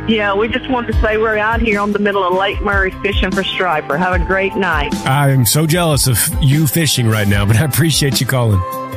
Yeah, we just wanted to say we're out here on the middle of Lake Murray fishing for striper. Have a great night. I'm so jealous of you fishing right now, but I appreciate you calling.